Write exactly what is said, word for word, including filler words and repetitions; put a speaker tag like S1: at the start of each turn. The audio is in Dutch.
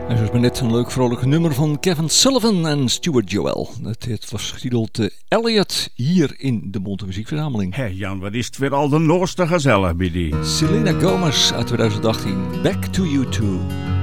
S1: En zoals maar net een leuk vrolijk nummer van Kevin Sullivan en Stuart Joel. Het, het was getiteld uh, Elliot hier in de Bonte Muziekverzameling.
S2: Hé Jan, wat is het weer al de noorste gezellig bij die.
S1: Selena Gomez uit twintig achttien. Back to You Too.